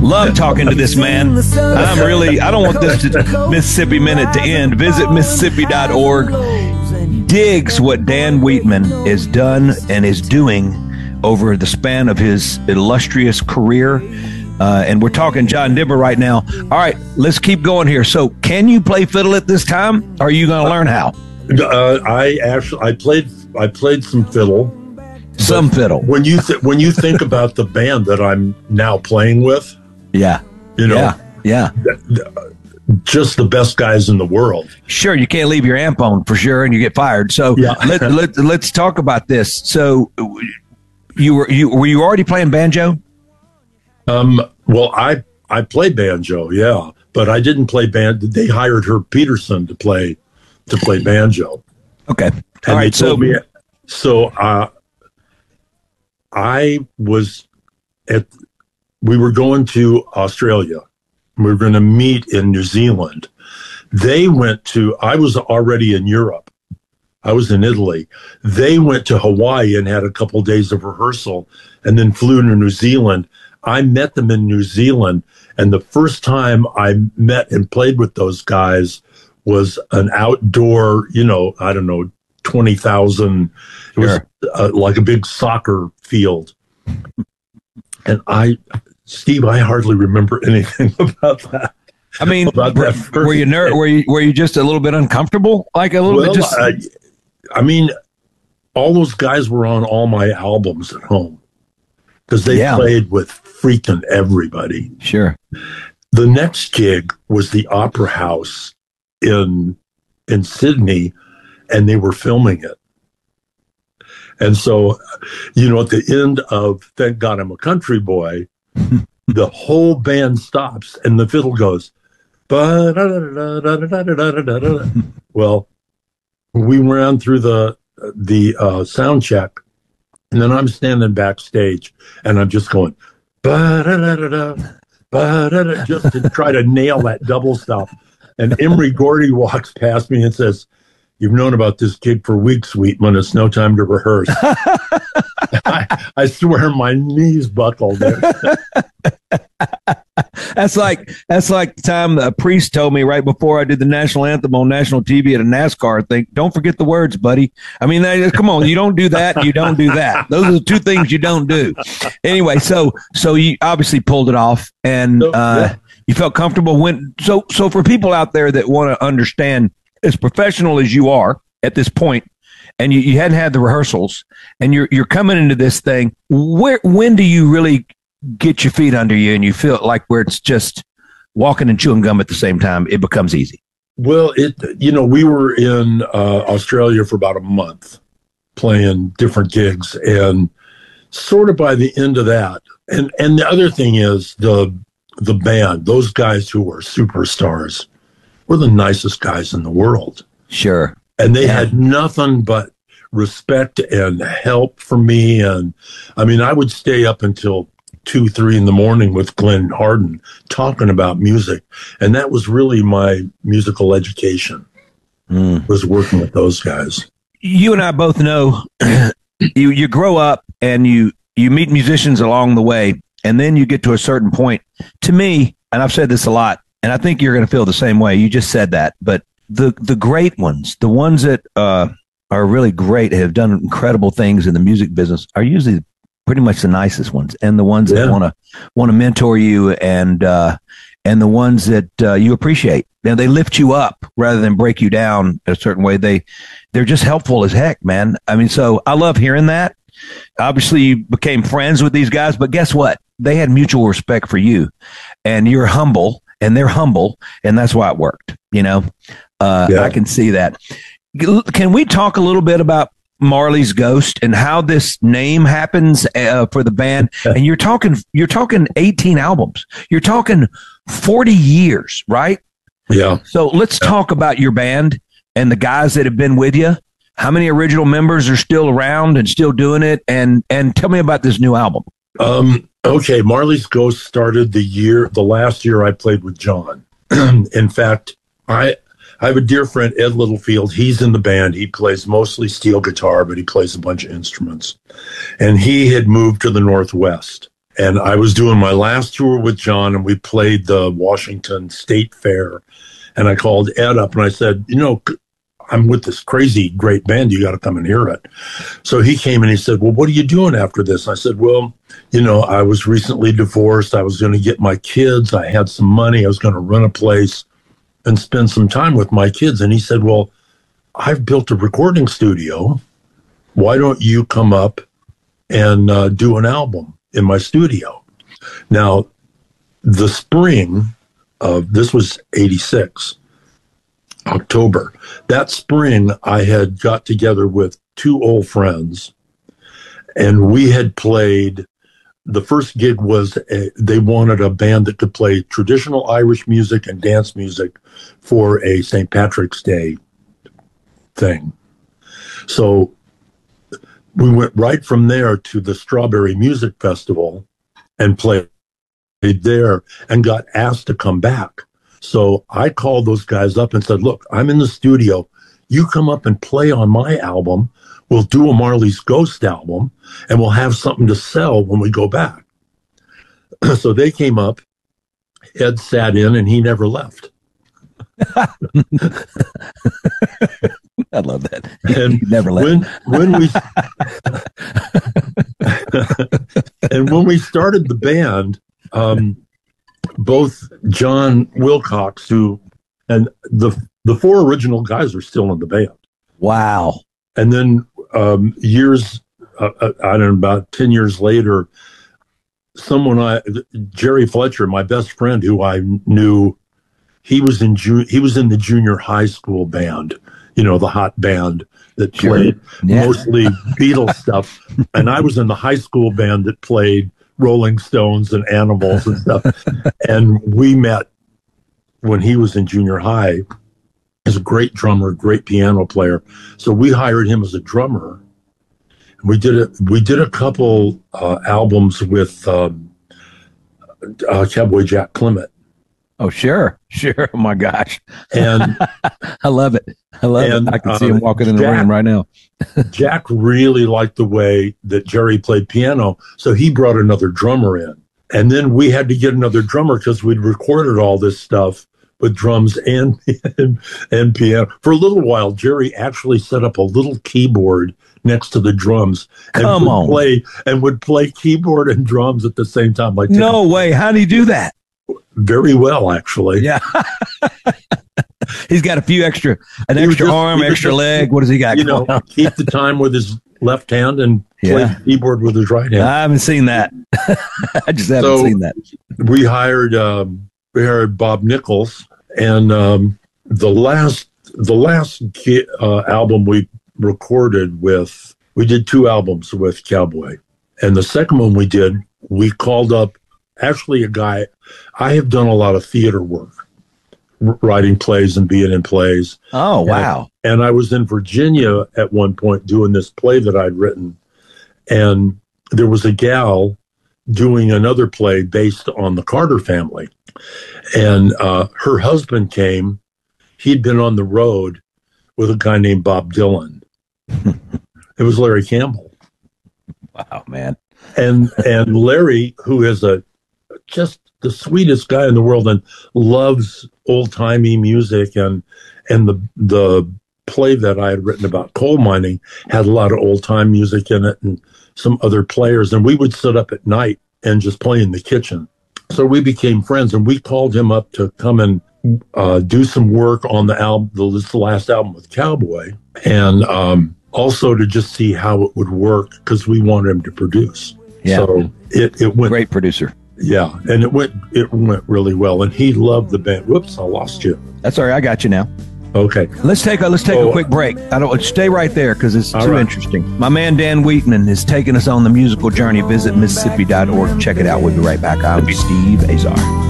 Love talking to this man. I don't want this Mississippi Minute to end. Visit Mississippi.org. Digs what Dan Wheatman has done and is doing over the span of his illustrious career. And we're talking John Denver right now. All right, let's keep going here. So can you play fiddle at this time? Or are you going to learn how? I played some fiddle. Some fiddle. When you think about the band that I'm now playing with, yeah, just the best guys in the world. Sure, you can't leave your amp on for sure, and you get fired. So let's talk about this. So were you already playing banjo? Well, I played banjo, yeah, but I didn't play banjo. They hired Herb Peterson to play banjo. Okay, all right. We were going to Australia. We were going to meet in New Zealand. I was already in Europe. I was in Italy. They went to Hawaii and had a couple days of rehearsal and then flew to New Zealand. I met them in New Zealand. And the first time I met and played with those guys was an outdoor, 20,000. It was like a big soccer field. And Steve, I hardly remember anything about that. I mean, were you were you just a little bit uncomfortable? Like a little bit just... I mean, all those guys were on all my albums at home because they played with freaking everybody. Sure. The next gig was the Opera House in Sydney, and they were filming it. And so, at the end of Thank God I'm a Country Boy, the whole band stops and the fiddle goes, well, we ran through the sound check, and then I'm standing backstage and I'm just going, just to try to nail that double stop. And Emery Gordy walks past me and says, "You've known about this gig for weeks, Wheatman. It's no time to rehearse." I swear my knees buckled there. That's like the time a priest told me right before I did the national anthem on national TV at a NASCAR thing. Don't forget the words, buddy. I mean, come on, you don't do that. You don't do that. Those are the two things you don't do. Anyway, so you obviously pulled it off, and you felt comfortable when. So for people out there that want to understand, as professional as you are at this point, and you hadn't had the rehearsals, and you're coming into this thing, when do you really get your feet under you and you feel like where it's just walking and chewing gum at the same time, it becomes easy? Well, we were in Australia for about a month playing different gigs, and sort of by the end of that, and the other thing is the band, those guys who were superstars, were the nicest guys in the world. Sure. And they had nothing but respect and help for me. And I mean, I would stay up until 2-3 in the morning with Glenn Harden talking about music. And that was really my musical education, was working with those guys. You and I both know you grow up and you meet musicians along the way, and then you get to a certain point. To me, and I've said this a lot, and I think you're going to feel the same way. You just said that. But the great ones, the ones that are really great, have done incredible things in the music business, are usually pretty much the nicest ones, and the ones that want to mentor you, and the ones that you appreciate. Now, they lift you up rather than break you down a certain way. They're just helpful as heck, man. I mean, so I love hearing that. Obviously, you became friends with these guys, but guess what? They had mutual respect for you, and you're humble, and they're humble, and that's why it worked. I can see that. Can we talk a little bit about Marley's Ghost and how this name happens for the band? And you're talking 18 albums. You're talking 40 years, right? Yeah. So let's talk about your band and the guys that have been with you. How many original members are still around and still doing it? And tell me about this new album. Okay. Marley's Ghost started the last year I played with John. In fact, I have a dear friend, Ed Littlefield. He's in the band. He plays mostly steel guitar, but he plays a bunch of instruments. And he had moved to the Northwest. And I was doing my last tour with John, and we played the Washington State Fair. And I called Ed up and I said, I'm with this crazy great band. You got to come and hear it. So he came and he said, well, what are you doing after this? I said, well, I was recently divorced. I was going to get my kids. I had some money. I was going to run a place and spend some time with my kids. And he said, well, I've built a recording studio. Why don't you come up and do an album in my studio? Now, the spring of this was 86, October. That spring, I had got together with two old friends, and we had played. The first gig was they wanted a band that could play traditional Irish music and dance music for a St. Patrick's Day thing. So we went right from there to the Strawberry Music Festival and played there and got asked to come back. So I called those guys up and said, look, I'm in the studio. You come up and play on my album. We'll do a Marley's Ghost album, and we'll have something to sell when we go back. So they came up. Ed sat in, and he never left. I love that. And he never left. When we started the band, both John Wilcox, and the four original guys are still in the band. Wow. And then about 10 years later, Jerry Fletcher, my best friend, who I knew, he was in the junior high school band, the hot band that played mostly Beatles stuff. And I was in the high school band that played Rolling Stones and Animals and stuff. And we met when he was in junior high. He's a great drummer, great piano player. So we hired him as a drummer. We did a couple albums with Cowboy Jack Clement. Oh, sure. Oh, my gosh. And I love it. I can see him walking in the room right now. Jack really liked the way that Jerry played piano, so he brought another drummer in. And then we had to get another drummer because we'd recorded all this stuff with drums and piano. For a little while, Jerry actually set up a little keyboard next to the drums and would play keyboard and drums at the same time. Like, no way. How do you do that? Very well, actually. Yeah. He's got an extra arm, extra leg. What does he got? Keep the time with his left hand and play the keyboard with his right hand. I haven't seen that. I just haven't seen that. We hired Bob Nichols, and the last album we recorded with, we did two albums with Cowboy, and the second one we called up actually a guy. I have done a lot of theater work, writing plays and being in plays. Oh, wow. And I was in Virginia at one point doing this play that I'd written, and there was a gal doing another play based on the Carter family. And her husband came. He'd been on the road with a guy named Bob Dylan. It was Larry Campbell. Wow, man. And Larry, who is just the sweetest guy in the world and loves old-timey music, and the play that I had written about coal mining had a lot of old-time music in it and some other players. And we would sit up at night and just play in the kitchen. So we became friends, and we called him up to come and do some work on the album, the last album with Cowboy, and also to just see how it would work because we wanted him to produce. Yeah. So it went great producer. Yeah, and it went really well, and he loved the band. Whoops, I lost you. That's all right. I got you now. Okay. Let's take a quick break. Stay right there because it's too interesting. My man Dan Wheatman is taking us on the musical journey. Visit Mississippi.org. Check it out. We'll be right back. I'm Steve Azar.